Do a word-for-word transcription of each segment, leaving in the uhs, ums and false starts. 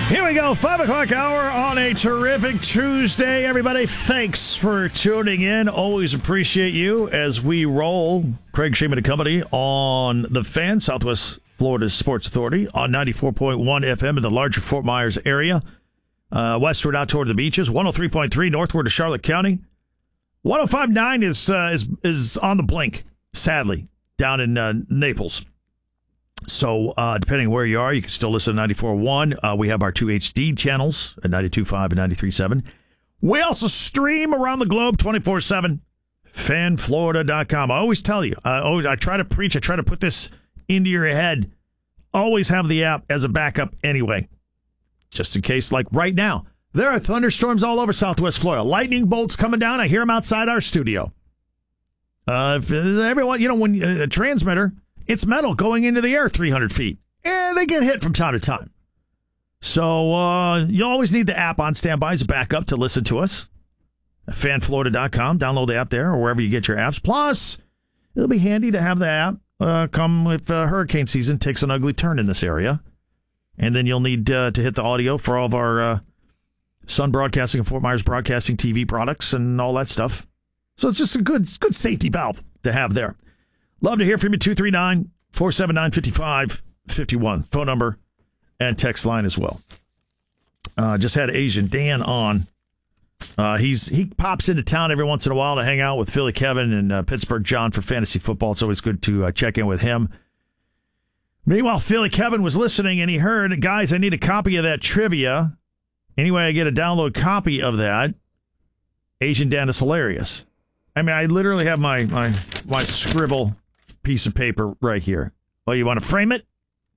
Here we go, five o'clock hour on a terrific Tuesday. Everybody, thanks for tuning in. Always appreciate you as we roll. Craig Sheeman and Company on the Fan, Southwest Florida Sports Authority on ninety-four point one F M in the larger Fort Myers area. Uh, westward out toward the beaches, one oh three point three northward to Charlotte County. one oh five point nine is, uh, is, is on the blink, sadly, down in uh, Naples. So, uh, depending where you are, you can still listen to ninety-four point one. Uh, we have our two H D channels at ninety-two point five and ninety-three point seven. We also stream around the globe twenty-four seven. fan florida dot com. I always tell you, I, always, I try to preach, I try to put this into your head. Always have the app as a backup anyway. Just in case, like right now, there are thunderstorms all over Southwest Florida. Lightning bolts coming down. I hear them outside our studio. Uh, if everyone, you know, when a transmitter... It's metal going into the air three hundred feet. And they get hit from time to time. So uh, you always need the app on standby as a backup to listen to us. fan florida dot com. Download the app there or wherever you get your apps. Plus, it'll be handy to have the app uh, come if uh, hurricane season takes an ugly turn in this area. And then you'll need uh, to hit the audio for all of our uh, Sun Broadcasting and Fort Myers Broadcasting T V products and all that stuff. So it's just a good, good safety valve to have there. Love to hear from you, two three nine, four seven nine, five five five one. Phone number and text line as well. Uh, just had Asian Dan on. Uh, he's He pops into town every once in a while to hang out with Philly Kevin and uh, Pittsburgh John for fantasy football. It's always good to uh, check in with him. Meanwhile, Philly Kevin was listening and he heard, guys, I need a copy of that trivia. Anyway, I get a download copy of that. Asian Dan is hilarious. I mean, I literally have my, my, my scribble piece of paper right here. Oh, you want to frame it?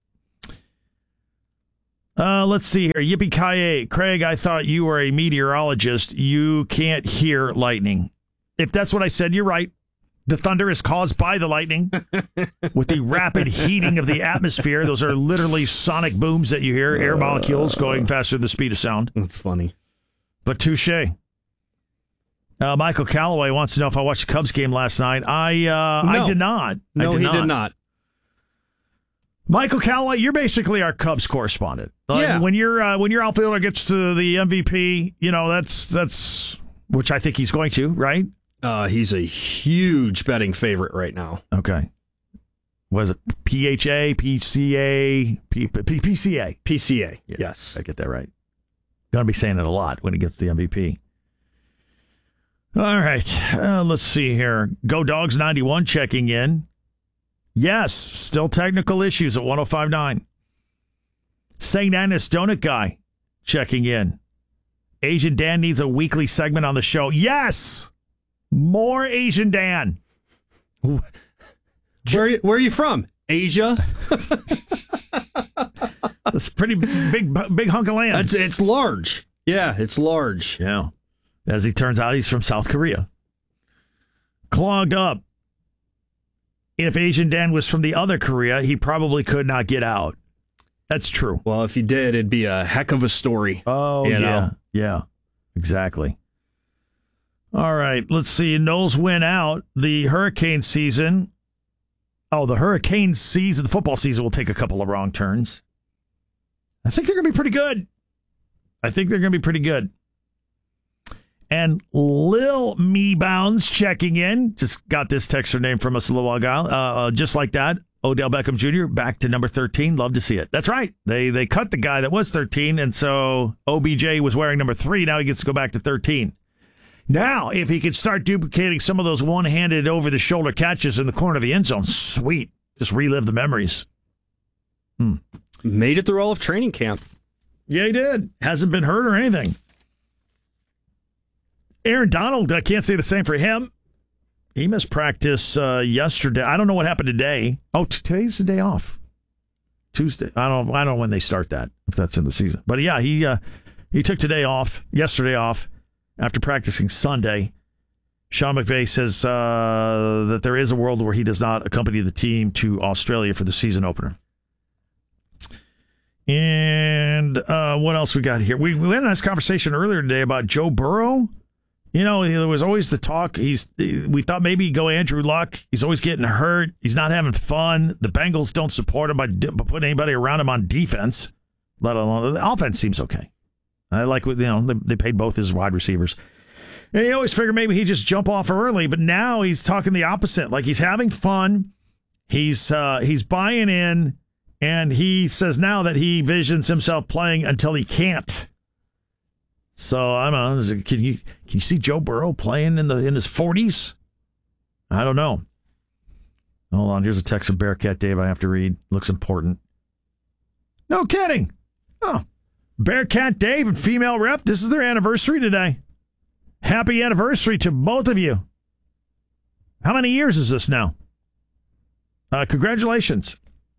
Uh, let's see here. Yippee-ki-yay. Craig, I thought you were a meteorologist. You can't hear lightning. If that's what I said, you're right. The thunder is caused by the lightning with the rapid heating of the atmosphere. Those are literally sonic booms that you hear, air molecules going faster than the speed of sound. That's funny. But touche. Uh, Michael Calloway wants to know if I watched the Cubs game last night. I uh, no. I did not. No, I did he not. did not. Michael Calloway, you're basically our Cubs correspondent. Uh, yeah. When your uh, when your outfielder gets to the M V P, you know that's that's which I think he's going to, right? Uh, he's a huge betting favorite right now. Okay. Was it P H A, P C A, P- P- PCA? P C A. Yeah, yes, I get that right. Going to be saying it a lot when he gets the M V P. All right, uh, let's see here. Go Dogs ninety-one checking in. Yes, still technical issues at one oh five point nine. Saint Annis Donut Guy checking in. Asian Dan needs a weekly segment on the show. Yes, more Asian Dan. Where, where are you from? Asia? That's a pretty big, big hunk of land. It's, it's large. Yeah, it's large. Yeah. As he turns out, he's from South Korea. Clogged up. If Asian Dan was from the other Korea, he probably could not get out. That's true. Well, if he did, it'd be a heck of a story. Oh, you yeah. know? Yeah, exactly. All right, let's see. Knowles win out. The hurricane season. Oh, the hurricane season, the football season will take a couple of wrong turns. I think they're going to be pretty good. I think they're going to be pretty good. And Lil Me Bounds checking in. Just got this texter name from us a little while ago. Uh, uh, just like that, Odell Beckham Junior back to number thirteen. Love to see it. That's right. They they cut the guy that was thirteen, and so O B J was wearing number three. Now he gets to go back to thirteen. Now, if he could start duplicating some of those one-handed over-the-shoulder catches in the corner of the end zone, sweet. Just relive the memories. Hmm. Made it through all of training camp. Yeah, he did. Hasn't been hurt or anything. Aaron Donald, I can't say the same for him. He missed practice uh, yesterday. I don't know what happened today. Oh, t- today's the day off. Tuesday. I don't. I don't know when they start that, if that's in the season. But yeah, he uh, he took today off, yesterday off, after practicing Sunday. Sean McVay says uh, that there is a world where he does not accompany the team to Australia for the season opener. And uh, what else we got here? We, we had a nice conversation earlier today about Joe Burrow. You know, there was always the talk. He's we thought maybe he'd go Andrew Luck. He's always getting hurt. He's not having fun. The Bengals don't support him by, by putting anybody around him on defense. let alone the offense seems okay. I like what, you know, they, they paid both his wide receivers. And you always figure maybe he'd just jump off early, but now he's talking the opposite. Like he's having fun. He's uh, he's buying in, and he says now that he visions himself playing until he can't. So I don't know. Can you can you see Joe Burrow playing in the in his forties? I don't know. Hold on. Here's a text from Bearcat Dave I have to read. Looks important. No kidding. Oh, Bearcat Dave and female rep. This is their anniversary today. Happy anniversary to both of you. How many years is this now? Uh, congratulations.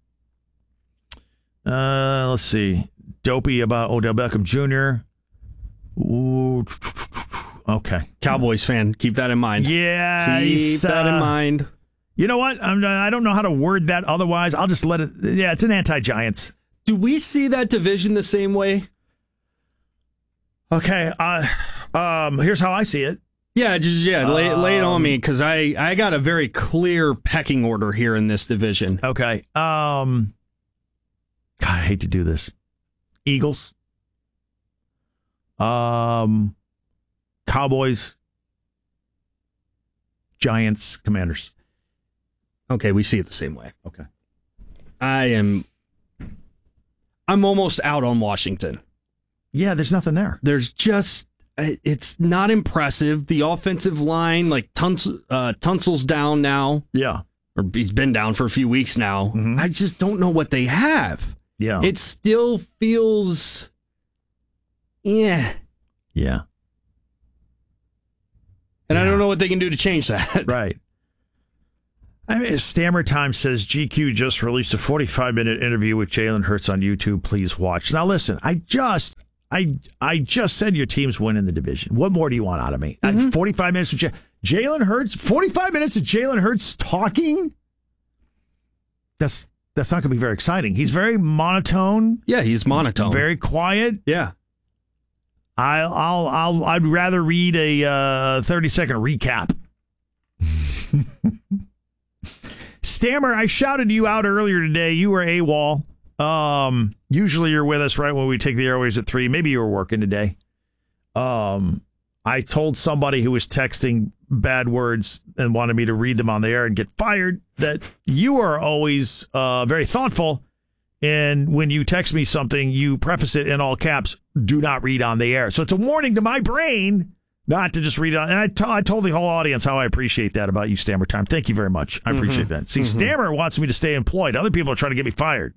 Uh, let's see. Dopey about Odell Beckham Junior Ooh. Okay. Cowboys fan, keep that in mind. Yeah. Keep that in uh, mind. You know what? I'm, I don't know how to word that otherwise. I'll just let it. Yeah, it's an anti-Giants. Do we see that division the same way? Okay. Uh, um, here's how I see it. Yeah, just yeah, lay, Um, lay it on me because I, I got a very clear pecking order here in this division. Okay. Um, God, I hate to do this. Eagles. Um, Cowboys. Giants. Commanders. Okay, we see it the same way. Okay. I am. I'm almost out on Washington. Yeah, there's nothing there. There's just. It's not impressive. The offensive line, like Tuns, uh, Tunsil's down now. Yeah. Or he's been down for a few weeks now. Mm-hmm. I just don't know what they have. Yeah. It still feels. Yeah. Yeah. And yeah. I don't know what they can do to change that. Right. I mean, Stammer Time says G Q just released a forty-five minute interview with Jalen Hurts on YouTube. Please watch. Now, listen, I just. I I just said your team's winning the division. What more do you want out of me? Mm-hmm. forty-five minutes of J- Jalen Hurts? forty-five minutes of Jalen Hurts talking? That's that's not going to be very exciting. He's very monotone. Yeah, he's monotone. Very quiet. Yeah. I'll I'll I'll I'd rather read a uh, thirty second recap. Stammer, I shouted you out earlier today. You were AWOL. Um, usually you're with us right when we take the airways at three. Maybe you were working today. Um, I told somebody who was texting bad words and wanted me to read them on the air and get fired that you are always uh, very thoughtful. And when you text me something, you preface it in all caps, do not read on the air. So it's a warning to my brain not to just read it on. And I, t- I told the whole audience how I appreciate that about you, Stammer Time. Thank you very much. I appreciate mm-hmm. that. See, mm-hmm. Stammer wants me to stay employed. Other people are trying to get me fired.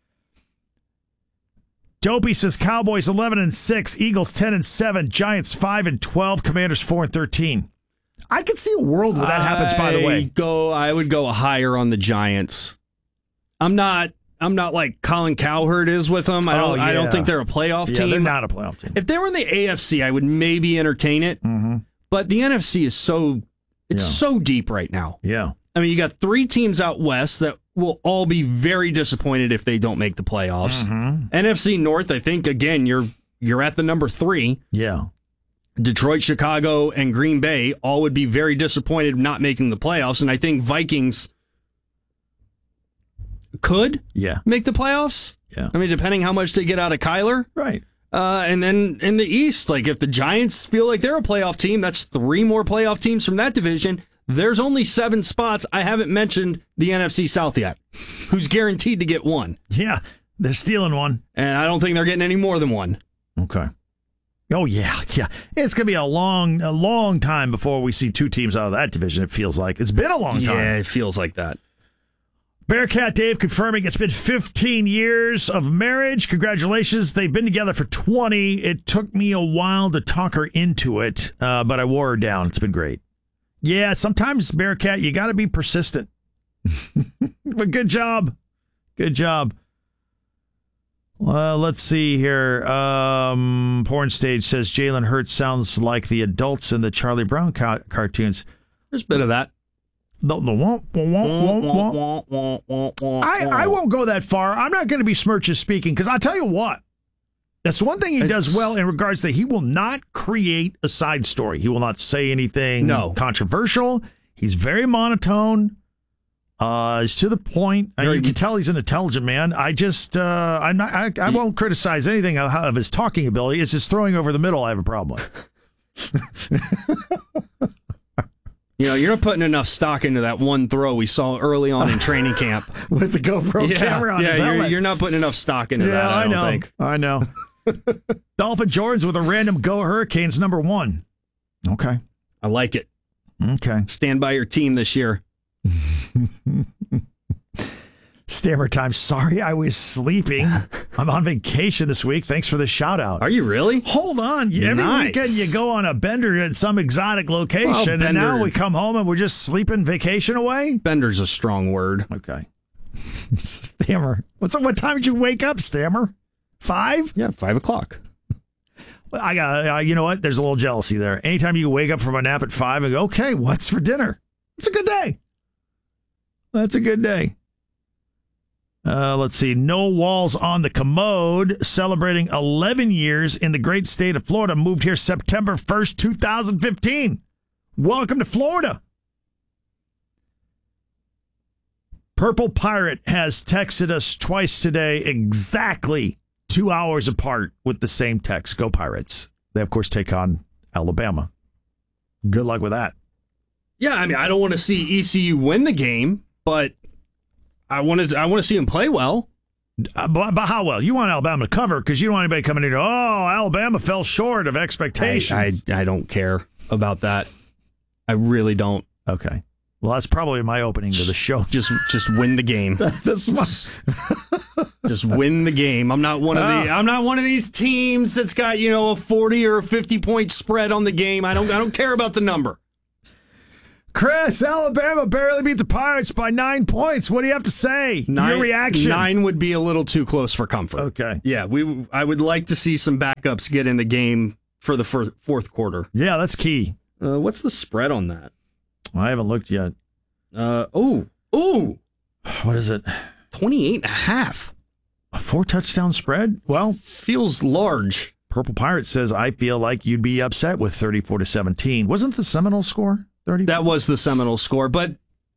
Dopey says Cowboys eleven and six, Eagles ten and seven, Giants five and twelve, Commanders four and thirteen. I could see a world where that I happens, by the way. Go, I would go higher on the Giants. I'm not I'm not like Colin Cowherd is with them. I don't oh, yeah. I don't think they're a playoff yeah, team. They're not a playoff team. If they were in the A F C, I would maybe entertain it. Mm-hmm. But the N F C is so it's yeah. so deep right now. Yeah. I mean, you got three teams out west that will all be very disappointed if they don't make the playoffs. Mm-hmm. N F C North, I think, again, you're you're at the number three. Yeah. Detroit, Chicago, and Green Bay all would be very disappointed not making the playoffs, and I think Vikings could yeah. make the playoffs. Yeah. I mean, depending how much they get out of Kyler. Right. Uh, and then in the East, like if the Giants feel like they're a playoff team, that's three more playoff teams from that division. There's only seven spots. I haven't mentioned the N F C South yet, who's guaranteed to get one. Yeah, they're stealing one. And I don't think they're getting any more than one. Okay. Oh, yeah, yeah. It's going to be a long, a long time before we see two teams out of that division, it feels like. It's been a long time. Yeah, it feels like that. Bearcat Dave confirming it's been fifteen years of marriage. Congratulations. They've been together for twenty. It took me a while to talk her into it, uh, but I wore her down. It's been great. Yeah, sometimes, Bearcat, you got to be persistent. But good job. Good job. Uh, let's see here. Um, Porn Stage says Jalen Hurts sounds like the adults in the Charlie Brown ca- cartoons. There's a bit of that. The, the womp, womp, womp, womp. I, I won't go that far. I'm not going to be smirches speaking because I'll tell you what. That's one thing he it's, does well in regards to he will not create a side story. He will not say anything no. controversial. He's very monotone. Uh, he's to the point. Uh, you can tell he's an intelligent man. I just, uh, I'm not. I, I won't criticize anything of, of his talking ability. It's just throwing over the middle. I have a problem with. You know, you're not putting enough stock into that one throw we saw early on in training camp with the GoPro yeah, camera on yeah, his you're, helmet. You're not putting enough stock into yeah, that. I, I don't know. think. I know. Dolphin Jordans with a random Go Hurricanes number one. Okay. I like it. Okay. Stand by your team this year. Stammer time. Sorry, I was sleeping. I'm on vacation this week. Thanks for the shout out. Are you really? Hold on. Every Nice. weekend you go on a bender at some exotic location, Well, and bender- now we come home and we're just sleeping vacation away? Bender's a strong word. Okay. Stammer. What's what time did you wake up, Stammer? Five? Yeah, five o'clock. I got. Uh, you know what? There's a little jealousy there. Anytime you wake up from a nap at five and go, okay, what's for dinner? It's a good day. That's a good day. Uh, let's see. No Walls on the Commode, celebrating eleven years in the great state of Florida. Moved here September first, two thousand fifteen. Welcome to Florida. Purple Pirate has texted us twice today, exactly two hours apart with the same text. Go Pirates. They, of course, take on Alabama. Good luck with that. Yeah, I mean, I don't want to see E C U win the game, but I want to. I want to see them play well. Uh, but, but how well? You want Alabama to cover because you don't want anybody coming in and go, oh, Alabama fell short of expectations. I, I I don't care about that. I really don't. Okay. Well, that's probably my opening to the show. Just just win the game. That's my... Just win the game. I'm not one of the. I'm not one of these teams that's got, you know, a forty or a fifty point spread on the game. I don't. I don't care about the number. Chris, Alabama barely beat the Pirates by nine points. What do you have to say? Nine, Your reaction? Nine would be a little too close for comfort. Okay. Yeah, we. I would like to see some backups get in the game for the fir- fourth quarter. Yeah, that's key. Uh, what's the spread on that? I haven't looked yet. Uh, oh, oh, What is it? twenty-eight and a half. A four touchdown spread? Well, Feels large. Purple Pirate says, I feel like you'd be upset with thirty-four to seventeen. Wasn't the Seminole score thirty? That was the Seminole score, but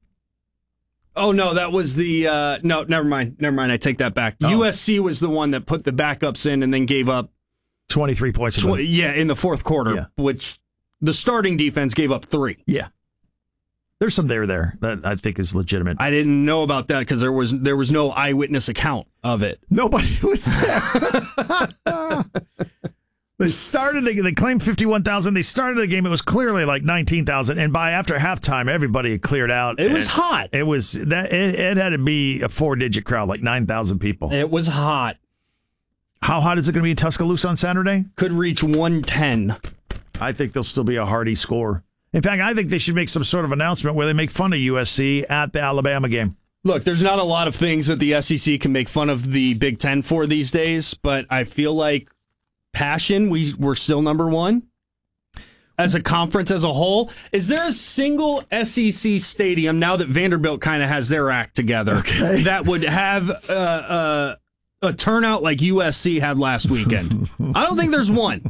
oh no, that was the uh, no. Never mind. Never mind. I take that back. Oh. U S C was the one that put the backups in and then gave up. twenty-three points. Tw- yeah, in the fourth quarter, Yeah. which the starting defense gave up three. Yeah. There's some there there that I think is legitimate. I didn't know about that because there was there was no eyewitness account of it. Nobody was there. They started, they claimed fifty-one thousand. They started the game. It was clearly like nineteen thousand. And by after halftime, everybody had cleared out. It was And hot. It was that it, it had to be a four digit crowd, like nine thousand people. It was hot. How hot is it going to be in Tuscaloosa on Saturday? Could reach one ten. I think there'll still be a hearty score. In fact, I think they should make some sort of announcement where they make fun of U S C at the Alabama game. Look, there's not a lot of things that the S E C can make fun of the Big Ten for these days, but I feel like passion, we, we're still number one. As a conference as a whole, is there a single S E C stadium, now that Vanderbilt kind of has their act together, Okay. that would have uh, uh, a turnout like U S C had last weekend? I don't think there's one.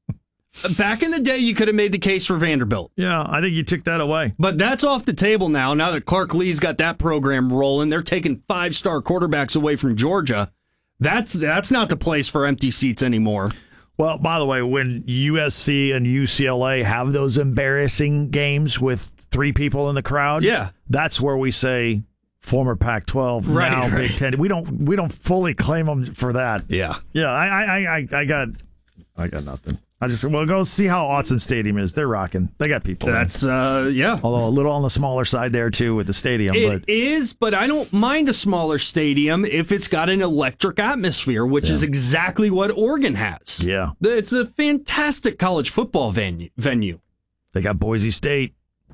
Back in the day, you could have made the case for Vanderbilt. Yeah, I think you took that away. But that's off the table now. Now that Clark Lee's got that program rolling, they're taking five-star quarterbacks away from Georgia. That's that's not the place for empty seats anymore. Well, by the way, when U S C and U C L A have those embarrassing games with three people in the crowd, Yeah. that's where we say former Pac twelve, Right, now right. Big Ten. We don't we don't fully claim them for that. Yeah. Yeah, I I I, I got I got nothing. I just well go see how Autzen Stadium is. They're rocking. They got people. That's, uh, yeah. there. Although a little on the smaller side there too with the stadium. It but is, but I don't mind a smaller stadium if it's got an electric atmosphere, which is exactly what Oregon has. yeah, It's a fantastic college football venue. venue. they got Boise State,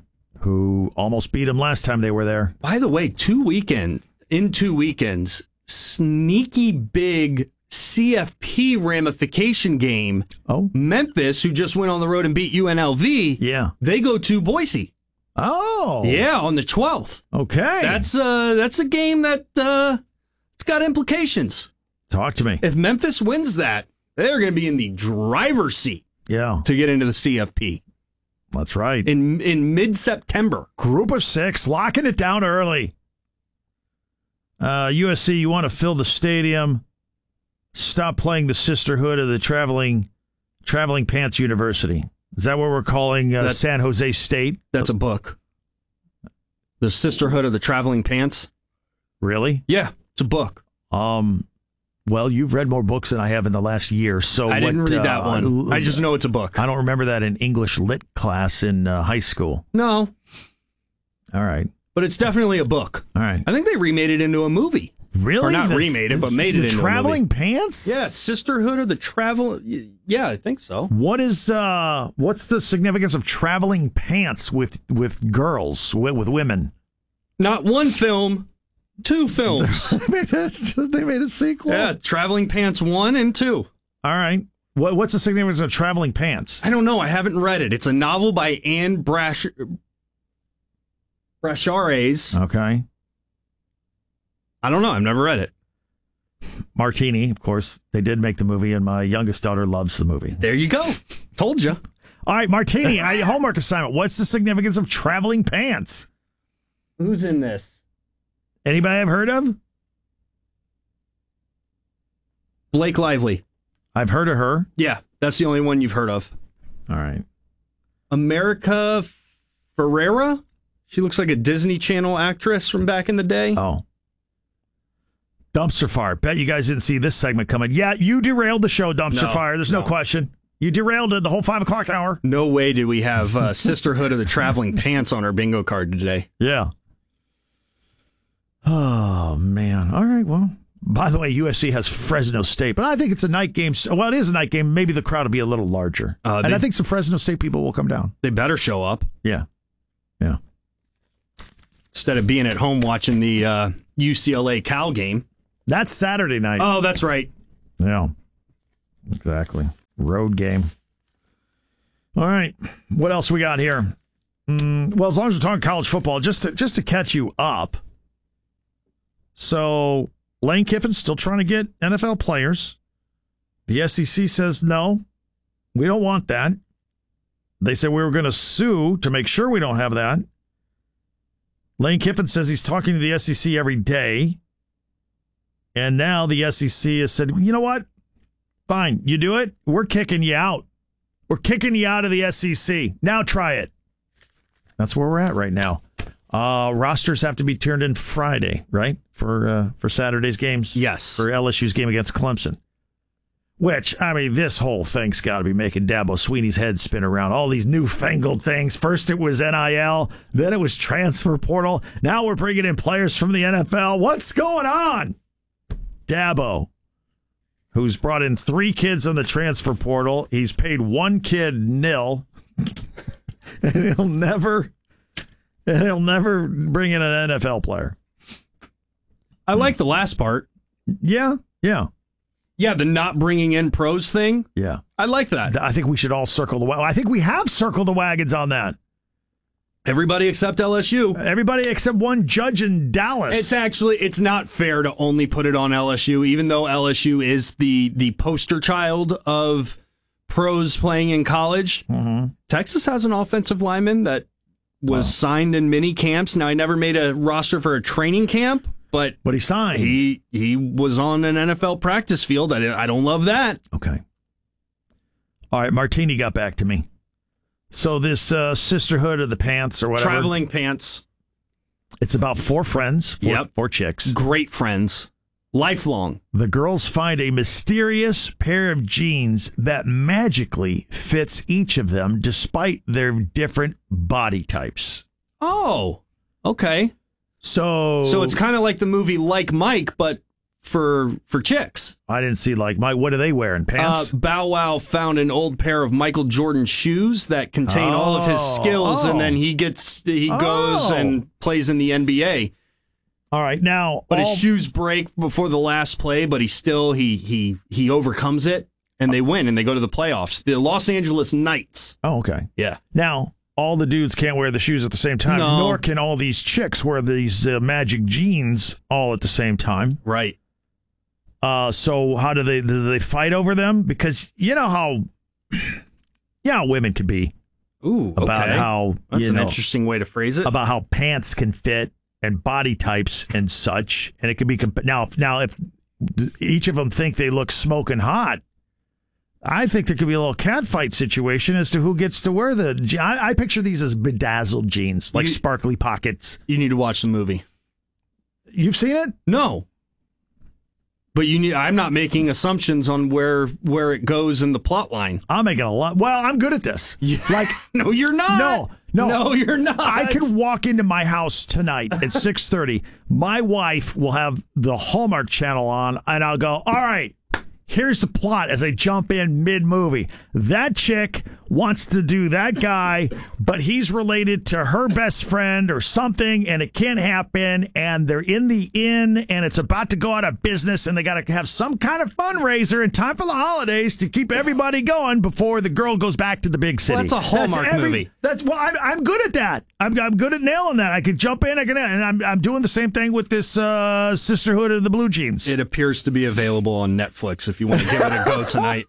who almost beat them last time they were there. By the way, two weekend in two weekends, sneaky big C F P ramification game. Oh, Memphis, who just went on the road and beat U N L V, yeah. they go to Boise. Oh, Yeah, on the twelfth. Okay, That's uh that's a game that uh it's got implications. talk to me. If Memphis wins that, they're going to be in the driver's seat Yeah, to get into the C F P that's right. in in mid-September. Group of six, locking it down early. Uh, U S C, you want to fill the stadium. Stop playing the sisterhood of the traveling traveling pants university. Is that what we're calling uh, San Jose State? That's a book. The Sisterhood of the Traveling Pants. Really? Yeah, it's a book. Um, well, you've read more books than I have in the last year. So I didn't what, read uh, that one. I just know it's a book. I don't remember that in English lit class in uh, high school. No. All right. But it's definitely a book. All right. I think they remade it into a movie. Really? Or not The- remade it, but made it the into traveling a movie. pants? Yeah, Sisterhood of the Travel. Yeah, I think so. What is uh what's the significance of traveling pants with with girls, with, with women? Not one film, two films. They made a sequel. Yeah, Traveling Pants one and two. All right. What what's the significance of traveling pants? I don't know. I haven't read it. It's a novel by Anne Brash Brashares. Okay. I don't know. I've never read it. Martini, of course. They did make the movie, and my youngest daughter loves the movie. There you go. Told you. All right, Martini, I, homework assignment. What's the significance of traveling pants? Who's in this? Anybody I've heard of? Blake Lively. I've heard of her. Yeah, that's the only one you've heard of. All right. America Ferrera? She looks like a Disney Channel actress from back in the day. Oh. Dumpster Fire. Bet you guys didn't see this segment coming. Yeah, you derailed the show, Dumpster No, Fire. There's no. no. question. You derailed it the whole five o'clock hour. No way did we have uh, Sisterhood of the Traveling Pants on our bingo card today. Yeah. Oh, man. All right, well. By the way, U S C has Fresno State, but I think it's a night game. Well, it is a night game. Maybe the crowd will be a little larger. Uh, and they, I think some Fresno State people will come down. They better show up. Yeah. Yeah. Instead of being at home watching the uh, U C L A Cal game. That's Saturday night. Oh, that's right. Yeah. Exactly. Road game. All right. What else we got here? Mm, well, as long as we're talking college football, just to, just to catch you up. So Lane Kiffin's still trying to get N F L players. The S E C says, no, we don't want that. They said we were going to sue to make sure we don't have that. Lane Kiffin says he's talking to the S E C every day. And now the S E C has said, you know what? Fine, you do it. We're kicking you out. We're kicking you out of the S E C. Now try it. That's where we're at right now. Uh, rosters have to be turned in Friday, right? For uh, for Saturday's games? Yes. For L S U's game against Clemson. Which, I mean, this whole thing's got to be making Dabo Sweeney's head spin around. All these newfangled things. First it was N I L, then it was transfer portal. Now we're bringing in players from the N F L. What's going on? Dabo, who's brought in three kids on the transfer portal. He's paid one kid nil. And he'll never, and he'll never bring in an N F L player. I like the last part. Yeah, yeah. Yeah, the not bringing in pros thing. Yeah. I like that. I think we should all circle the wagons. I think we have circled the wagons on that. Everybody except L S U. Everybody except one judge in Dallas. It's actually, it's not fair to only put it on L S U, even though L S U is the, the poster child of pros playing in college. Mm-hmm. Texas has an offensive lineman that was Oh. signed in mini camps. Now, I never made a roster for a training camp, but But he signed. he he was on an N F L practice field. I, I don't love that. Okay. All right, Martini got back to me. So this uh, Sisterhood of the Pants or whatever. Traveling pants. It's about four friends, four, Yep. four chicks. Great friends. Lifelong. The girls find a mysterious pair of jeans that magically fits each of them despite their different body types. Oh, okay. So So it's kind of like the movie Like Mike, but for for chicks. I didn't see like my what are they wearing? Pants? Uh, Bow Wow found an old pair of Michael Jordan shoes that contain all of his Oh, skills, oh. and then he gets he goes Oh. and plays in the N B A. All right, now But all, his shoes break before the last play, but he still he he he overcomes it, and they win, and they go to the playoffs. The Los Angeles Knights. Oh, okay. Yeah. Now all the dudes can't wear the shoes at the same time, No. nor can all these chicks wear these uh, magic jeans all at the same time. Right. Uh, so how do they do they fight over them? Because you know how, yeah, how women can be Ooh, about okay. how That's you an know interesting way to phrase it. about how pants can fit and body types and such, and it can be comp- now. Now, if each of them think they look smoking hot, I think there could be a little catfight situation as to who gets to wear the. Je- I, I picture these as bedazzled jeans, like You- sparkly pockets. You need to watch the movie. You've seen it? No. But you need. I'm not making assumptions on where where it goes in the plot line. I'm making a lot. Well, I'm good at this. Like, no, you're not. no, no, no, you're not. I can walk into my house tonight at six thirty. My wife will have the Hallmark Channel on, and I'll go, all right, here's the plot as I jump in mid-movie. That chick wants to do that guy, but he's related to her best friend or something, and it can't happen, and they're in the inn, and it's about to go out of business, and they got to have some kind of fundraiser in time for the holidays to keep everybody going before the girl goes back to the big city. Well, that's a Hallmark every- movie. That's well, I'm, I'm good at that. I'm, I'm good at nailing that. I could jump in, I can, and I'm I'm doing the same thing with this uh, Sisterhood of the Blue Jeans. It appears to be available on Netflix if you want to give it a go tonight.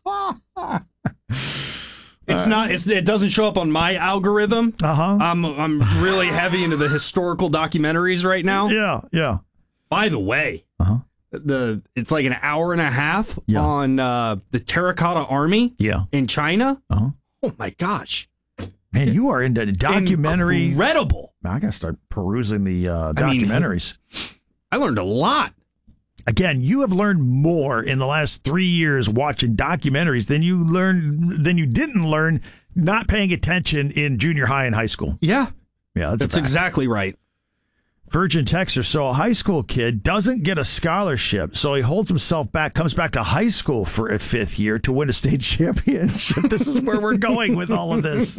It's not. It's, it doesn't show up on my algorithm. Uh huh. I'm I'm really heavy into the historical documentaries right now. Yeah, yeah. By the way, Uh-huh. the it's like an hour and a half Yeah. on uh, the Terracotta Army Yeah. in China. Uh-huh. Oh my gosh, Man, you are into documentaries. incredible! I gotta start perusing the uh, I mean, documentaries. I learned a lot. Again, you have learned more in the last three years watching documentaries than you learned than you didn't learn not paying attention in junior high and high school. Yeah, Yeah, that's, that's a fact. exactly right. Virgin Texter. So a high school kid doesn't get a scholarship, so he holds himself back, comes back to high school for a fifth year to win a state championship. This is where we're going with all of this.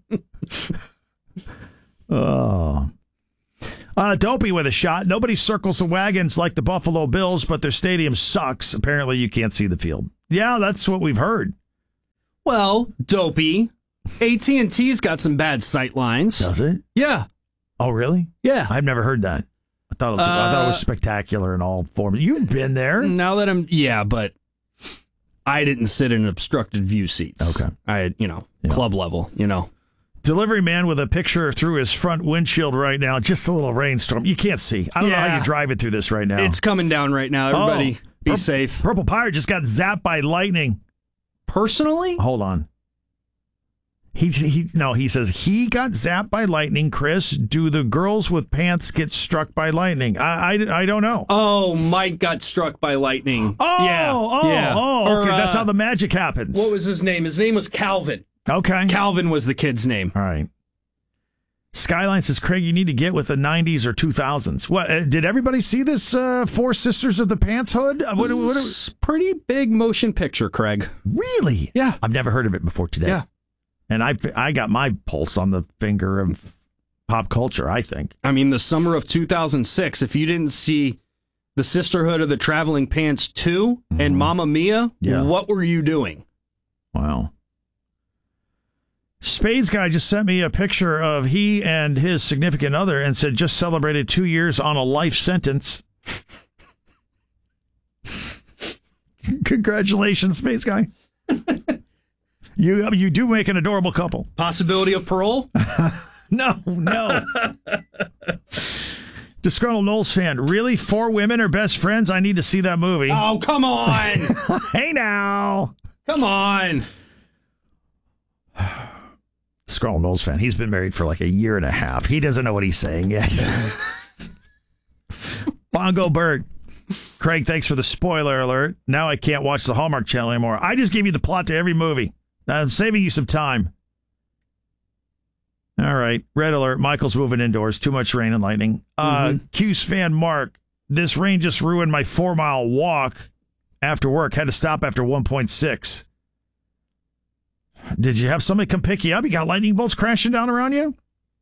Oh. Uh, Dopey with a shot. Nobody circles the wagons like the Buffalo Bills, but their stadium sucks. Apparently, you can't see the field. Yeah, that's what we've heard. Well, Dopey, A T and T's got some bad sight lines. Does it? Yeah, Oh, really? yeah. I've never heard that. I thought it was, I thought it was Uh, spectacular in all forms. You've been there. Now that I'm, yeah, but I didn't sit in obstructed view seats. Okay. I had, you know, Yeah. club level, you know. Delivery man with a picture through his front windshield right now. Just a little rainstorm. You can't see. I don't know how Yeah. you're driving through this right now. It's coming down right now. Everybody, Oh, be pur- safe. Purple Pirate just got zapped by lightning. Personally, Hold on. He he no, he says he got zapped by lightning. Chris, do the girls with pants get struck by lightning? I I, I don't know. oh, Mike got struck by lightning. Oh, yeah, oh, yeah. oh, Or, okay. That's uh, how the magic happens. What was his name? His name was Calvin. okay. Calvin was the kid's name. All right. Skyline says, Craig, you need to get with the nineties or two thousands. What, uh, did everybody see this uh, Four Sisters of the Pants Hood? Uh, what, what, It's a pretty big motion picture, Craig. really? Yeah. I've never heard of it before today. Yeah. And I, I got my pulse on the finger of pop culture, I think. I mean, the summer of two thousand six, if you didn't see The Sisterhood of the Traveling Pants two and Mamma Mia, Yeah. what were you doing? Wow. Spades guy just sent me a picture of he and his significant other and said just celebrated two years on a life sentence. Congratulations, Spades guy. You you do make an adorable couple. Possibility of parole? No, no. Disgruntled Knowles fan. Really? Four women are best friends? I need to see that movie. Oh, come on. Hey now. Come on. Disgruntled Knowles fan. He's been married for like a year and a half. He doesn't know what he's saying yet. Bongo Bird. Craig, thanks for the spoiler alert. Now I can't watch the Hallmark Channel anymore. I just gave you the plot to every movie. I'm saving you some time. All right. Red alert. Michael's moving indoors. Too much rain and lightning. Uh, Mhm. Q's fan Mark. This rain just ruined my four mile walk after work. Had to stop after one point six. Did you have somebody come pick you up? You got lightning bolts crashing down around you?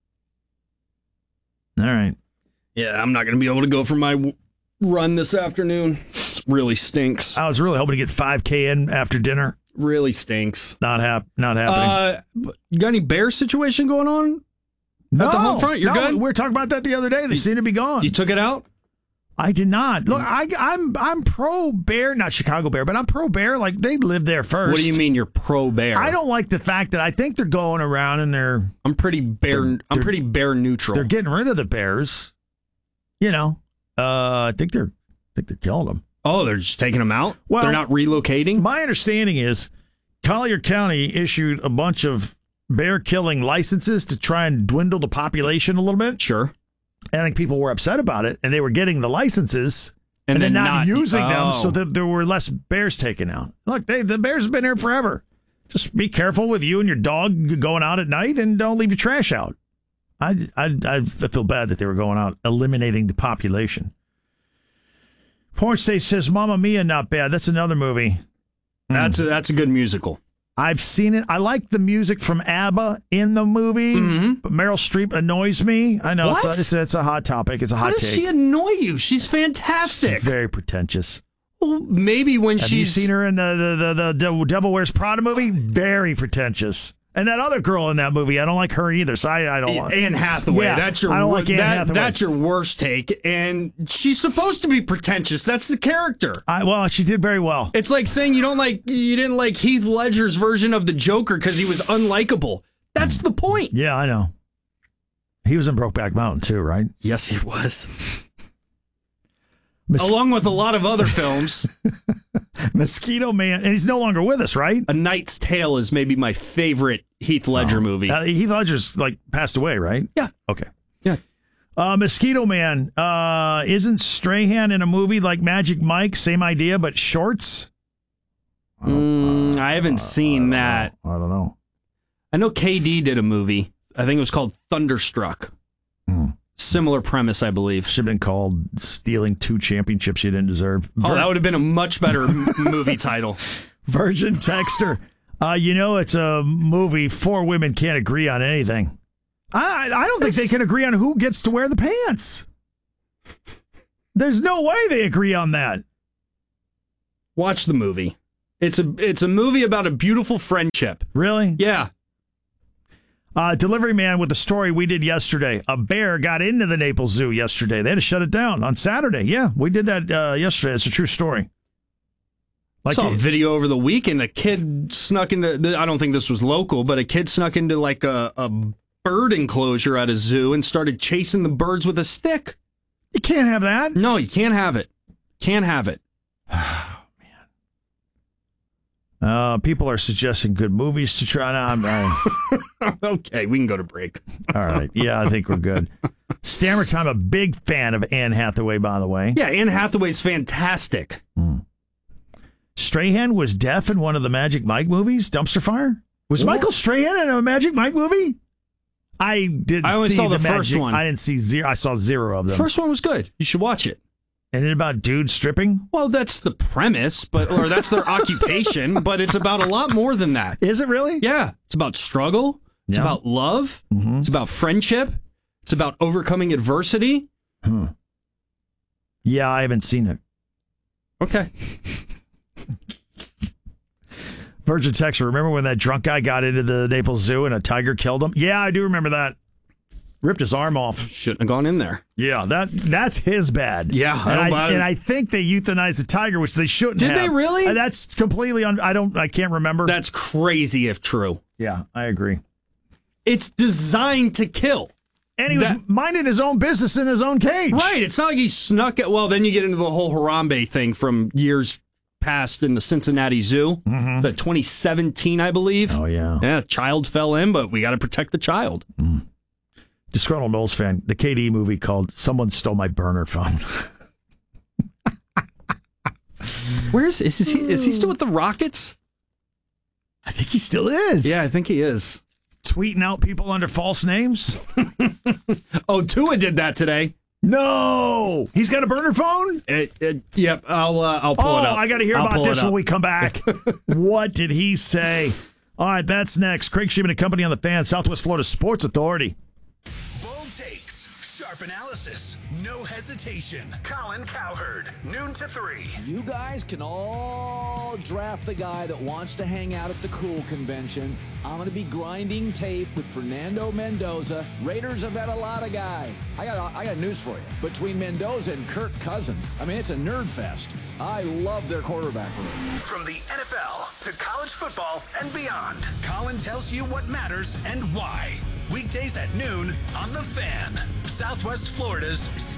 All right. Yeah, I'm not going to be able to go for my w- run this afternoon. It really stinks. I was really hoping to get five K in after dinner. Really stinks. Not hap- Not happening. Uh, b- you got any bear situation going on? no, at the home front? You're no, good? We were talking about that the other day. They seem to be gone. You took it out? I did not. Look, I, I'm I'm pro Bear, not Chicago Bear, but I'm pro Bear. Like they lived there first. What do you mean you're pro bear? I don't like the fact that I think they're going around and they're I'm pretty bear. They're- I'm pretty bear neutral. they're getting rid of the Bears. You know, uh, I think they're I think they're killing them. Oh, they're just taking them out? Well, they're not relocating? My understanding is Collier County issued a bunch of bear killing licenses to try and dwindle the population a little bit. Sure. And I think people were upset about it, and they were getting the licenses and, and then not, not using oh. them so that there were less bears taken out. Look, they, the bears have been here forever. Just be careful with you and your dog going out at night, and don't leave your trash out. I, I, I feel bad that they were going out eliminating the population. Porn State says Mamma Mia, not bad. That's another movie. That's mm. a, that's a good musical. I've seen it. I like the music from ABBA in the movie, mm-hmm. but Meryl Streep annoys me. I know it's a, it's, a, it's a hot topic. It's a How hot does take. she annoy you? She's fantastic. She's very pretentious. Well, maybe when Have she's... Have you seen her in the, the, the, the Devil Wears Prada movie? Very pretentious. And that other girl in that movie, I don't like her either. So I, I don't want Anne Hathaway. Yeah, that's your I don't like Anne that, Hathaway. That's your worst take, and she's supposed to be pretentious. That's the character. I, well, she did very well. It's like saying you don't like you didn't like Heath Ledger's version of the Joker because he was unlikable. That's the point. Yeah, I know. He was in Brokeback Mountain too, right? Yes, he was. Mos- Along with a lot of other films. Mosquito Man, and he's no longer with us, right? A Knight's Tale is maybe my favorite Heath Ledger oh. movie. Uh, Heath Ledger's like passed away, right? Yeah. Okay. Yeah. Uh, Mosquito Man, uh, isn't Strahan in a movie like Magic Mike? Same idea, but shorts? I, mm, uh, I haven't uh, seen I that. Know. I don't know. I know K D did a movie. I think it was called Thunderstruck. Hmm. Similar premise, I believe. Should have been called Stealing Two Championships You Didn't Deserve. Vir- oh, that would have been a much better movie title. Virgin Texter. Uh, you know, it's a movie. Four women can't agree on anything. I, I don't think it's... they can agree on who gets to wear the pants. There's no way they agree on that. Watch the movie. It's a it's a movie about a beautiful friendship. Really? Yeah. Uh, delivery man with the story we did yesterday. A bear got into the Naples Zoo yesterday. They had to shut it down on Saturday. Yeah, we did that uh, yesterday. It's a true story. Like I saw a video over the weekend. A kid snuck into, I don't think this was local, but a kid snuck into like a, a bird enclosure at a zoo and started chasing the birds with a stick. You can't have that. No, you can't have it. Can't have it. Uh, people are suggesting good movies to try. Now, I'm, okay, we can go to break. All right. Yeah, I think we're good. Stammer Time, a big fan of Anne Hathaway, by the way. Yeah, Anne Hathaway's fantastic. Mm. Strahan was deaf in one of the Magic Mike movies, Dumpster Fire? Was what? Michael Strahan in a Magic Mike movie? I didn't I only see saw the, the first Magic, one. I didn't see zero. I saw zero of them. First one was good. You should watch it. And it about dudes stripping? Well, that's the premise, but or that's their occupation, but it's about a lot more than that. Is it really? Yeah. It's about struggle. It's yeah. about love. Mm-hmm. It's about friendship. It's about overcoming adversity. Hmm. Yeah, I haven't seen it. Okay. Virgin Texas, remember when that drunk guy got into the Naples Zoo and a tiger killed him? Yeah, I do remember that. Ripped his arm off. Shouldn't have gone in there. Yeah, that that's his bad. Yeah, I and, don't I, and I think they euthanized the tiger, which they shouldn't Did have. they really? Uh, that's completely, un- I don't, I can't remember. That's crazy if true. Yeah, I agree. It's designed to kill. And he was that, minding his own business in his own cage. Right, it's not like he snuck it. Well, then you get into the whole Harambe thing from years past in the Cincinnati Zoo. Mm-hmm. The twenty seventeen, I believe. Oh, yeah. Yeah, child fell in, but we got to protect the child. Mm. Disgruntled Knowles fan, the K D movie called Someone Stole My Burner Phone. Where is, is, is he? Is he still with the Rockets? I think he still is. Yeah, I think he is. Tweeting out people under false names? Oh, Tua did that today. No! He's got a burner phone? It, it, yep, I'll uh, I'll pull oh, it up. I got to hear I'll about this when we come back. What did he say? All right, that's next. Craig Sheeman and Company on the Fan, Southwest Florida Sports Authority. Bold takes, sharp analysis, no hesitation. Colin Cowherd, noon to three. You guys can all draft the guy that wants to hang out at the cool convention. I'm going to be grinding tape with Fernando Mendoza. Raiders have had a lot of guys. I got I got news for you. Between Mendoza and Kirk Cousins, I mean, it's a nerd fest. I love their quarterback room. From the N F L to college football and beyond, Colin tells you what matters and why. Weekdays at noon on The Fan, Southwest Florida's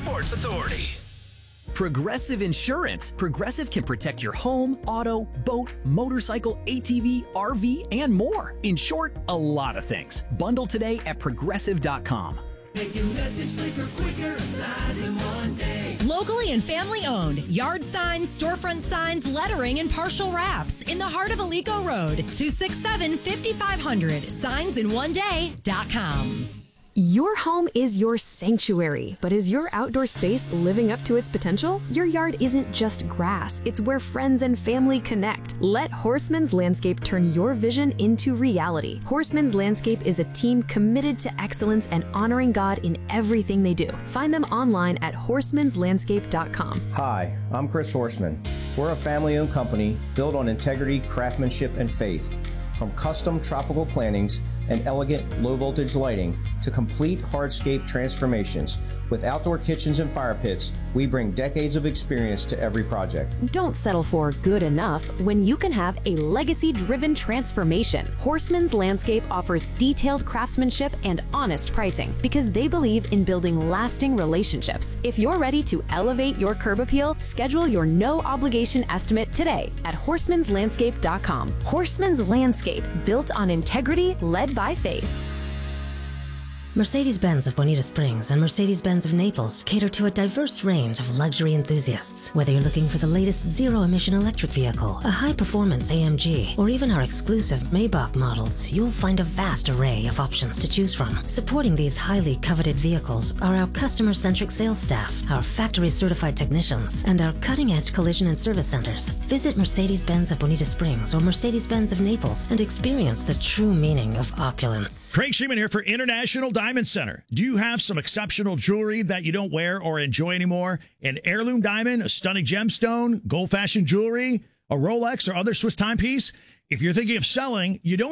Sports Authority. Progressive Insurance. Progressive can protect your home, auto, boat, motorcycle, A T V, R V, and more. In short, a lot of things. Bundle today at progressive dot com. Make your message slicker, quicker, signs in one day. Locally and family owned. Yard signs, storefront signs, lettering, and partial wraps in the heart of Alico Road. two six seven, five five zero zero. signs in one day dot com. Your home is your sanctuary, but is your outdoor space living up to its potential? Your yard isn't just grass, it's where friends and family connect. Let Horseman's Landscape turn your vision into reality. Horseman's Landscape is a team committed to excellence and honoring God in everything they do. Find them online at horsemans landscape dot com. Hi, I'm Chris Horseman. We're a family-owned company built on integrity, craftsmanship, and faith. From custom tropical plantings and elegant low-voltage lighting to complete hardscape transformations, with outdoor kitchens and fire pits, we bring decades of experience to every project. Don't settle for good enough when you can have a legacy-driven transformation. Horseman's Landscape offers detailed craftsmanship and honest pricing because they believe in building lasting relationships. If you're ready to elevate your curb appeal, schedule your no-obligation estimate today at horsemans landscape dot com. Horseman's Landscape, built on integrity, led by faith. Mercedes-Benz of Bonita Springs and Mercedes-Benz of Naples cater to a diverse range of luxury enthusiasts. Whether you're looking for the latest zero-emission electric vehicle, a high-performance A M G, or even our exclusive Maybach models, you'll find a vast array of options to choose from. Supporting these highly coveted vehicles are our customer-centric sales staff, our factory-certified technicians, and our cutting-edge collision and service centers. Visit Mercedes-Benz of Bonita Springs or Mercedes-Benz of Naples and experience the true meaning of opulence. Craig Sheeman here for International Diamond Center. Do you have some exceptional jewelry that you don't wear or enjoy anymore? An heirloom diamond, a stunning gemstone, gold-fashioned jewelry, a Rolex, or other Swiss timepiece? If you're thinking of selling, you don't